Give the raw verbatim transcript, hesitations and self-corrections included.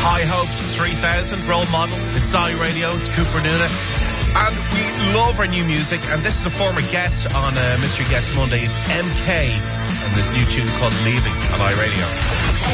High Hopes three thousand, Role Model. It's iRadio. It's Cooper Noonan. And we love our new music. And this is a former guest on uh, Mystery Guest Monday. It's M K and this new tune called Leaving on iRadio.